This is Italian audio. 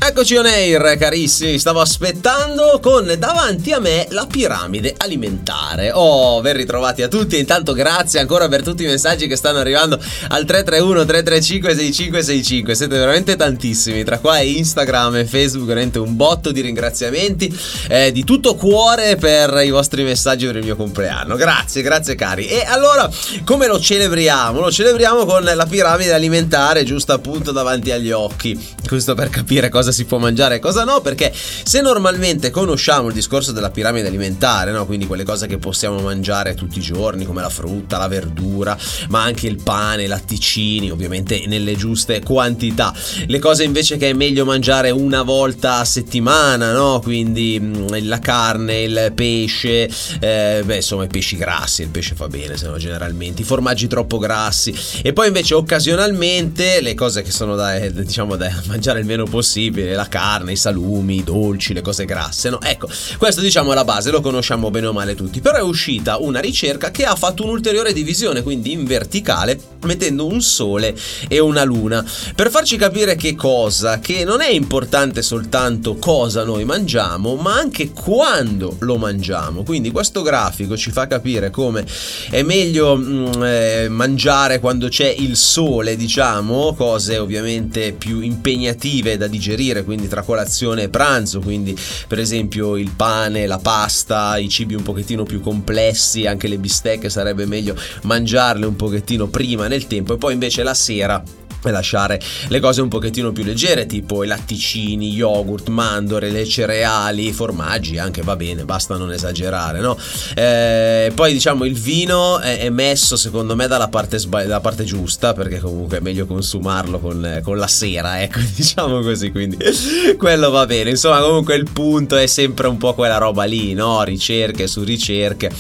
Eccoci on air, carissimi, stavo aspettando con davanti a me la piramide alimentare. Oh, ben ritrovati a tutti e intanto grazie ancora per tutti i messaggi che stanno arrivando al 331 335 6565. Siete veramente tantissimi, tra qua e Instagram e Facebook, veramente un botto di ringraziamenti di tutto cuore per i vostri messaggi per il mio compleanno. Grazie cari. E allora, come lo celebriamo? Lo celebriamo con la piramide alimentare giusto appunto davanti agli occhi, questo per capire cosa si può mangiare e cosa no, perché se normalmente conosciamo il discorso della piramide alimentare, no? Quindi quelle cose che possiamo mangiare tutti i giorni come la frutta, la verdura, ma anche il pane, i latticini, ovviamente nelle giuste quantità. Le cose invece che è meglio mangiare una volta a settimana, no? Quindi la carne, il pesce, insomma i pesci grassi, il pesce fa bene, se no generalmente i formaggi troppo grassi, e poi invece occasionalmente le cose che sono da mangiare il meno possibile, la carne, i salumi, i dolci, le cose grasse, no? Ecco, questo diciamo è la base, lo conosciamo bene o male tutti. Però è uscita una ricerca che ha fatto un'ulteriore divisione, quindi in verticale, mettendo un sole e una luna, per farci capire che non è importante soltanto cosa noi mangiamo, ma anche quando lo mangiamo. Quindi questo grafico ci fa capire come è meglio mangiare quando c'è il sole, diciamo, cose ovviamente più impegnative da digerire, quindi tra colazione e pranzo, quindi per esempio il pane, la pasta, i cibi un pochettino più complessi, anche le bistecche sarebbe meglio mangiarle un pochettino prima nel tempo, e poi invece la sera e lasciare le cose un pochettino più leggere, tipo i latticini, yogurt, mandorle, le cereali, i formaggi anche, va bene, basta non esagerare, no? Poi diciamo il vino è messo secondo me dalla parte giusta, perché comunque è meglio consumarlo con la sera, ecco, diciamo così, quindi quello va bene. Insomma, comunque il punto è sempre un po' quella roba lì, no? Ricerche su ricerche,